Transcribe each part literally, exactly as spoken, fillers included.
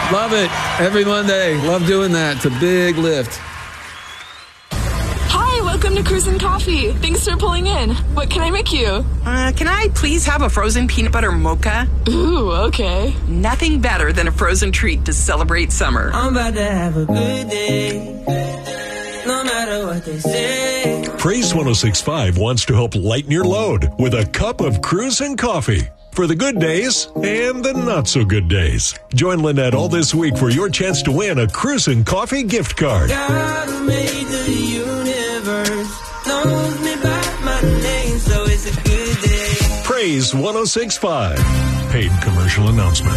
Love it. Every Monday. Love doing that. It's a big lift. Hi, welcome to Cruisin' Coffee. Thanks for pulling in. What can I make you? Uh, can I please have a frozen peanut butter mocha? Ooh, okay. Nothing better than a frozen treat to celebrate summer. I'm about to have a good day, no matter what they say. Praise one oh six point five wants to help lighten your load with a cup of Cruisin' Coffee. For the good days and the not-so-good days. Join Lynette all this week for your chance to win a Cruisin' Coffee gift card. God made the universe, knows me by my name, so it's a good day. Praise one oh six point five. Paid commercial announcement.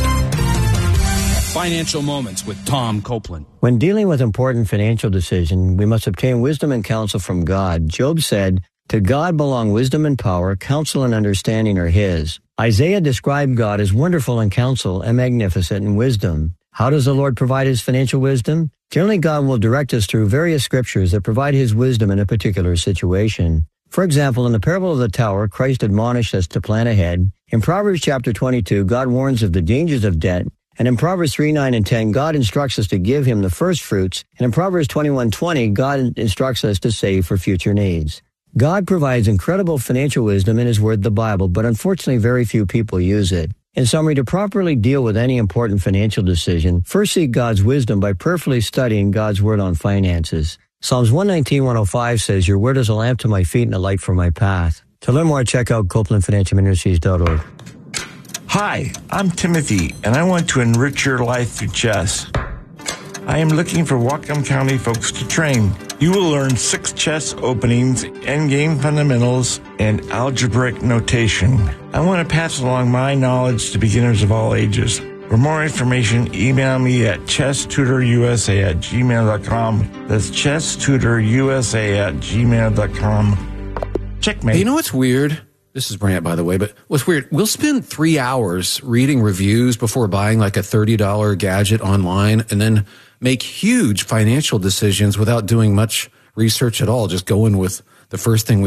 Financial Moments with Tom Copeland. When dealing with important financial decisions, we must obtain wisdom and counsel from God. Job said, "To God belong wisdom and power, counsel and understanding are his." Isaiah described God as wonderful in counsel and magnificent in wisdom. How does the Lord provide his financial wisdom? Generally, God will direct us through various scriptures that provide his wisdom in a particular situation. For example, in the parable of the tower, Christ admonished us to plan ahead. In Proverbs chapter twenty-two, God warns of the dangers of debt. And in Proverbs three, nine, and ten, God instructs us to give him the first fruits. And in Proverbs twenty-one, twenty, God instructs us to save for future needs. God provides incredible financial wisdom in his word, the Bible, but unfortunately very few people use it. In summary, to properly deal with any important financial decision, first seek God's wisdom by prayerfully studying God's word on finances. Psalms one nineteen, one oh five says, "Your word is a lamp to my feet and a light for my path." To learn more, check out Copeland Financial Ministries dot org. Hi, I'm Timothy, and I want to enrich your life through chess. I am looking for Whatcom County folks to train. You will learn six chess openings, endgame fundamentals, and algebraic notation. I want to pass along my knowledge to beginners of all ages. For more information, email me at chess tutor u s a at gmail dot com. That's chess tutor u s a at gmail dot com. Checkmate. Hey, you know what's weird? This is Brant, by the way, but what's weird, we'll spend three hours reading reviews before buying like a thirty dollars gadget online and then make huge financial decisions without doing much research at all, just going with the first thing we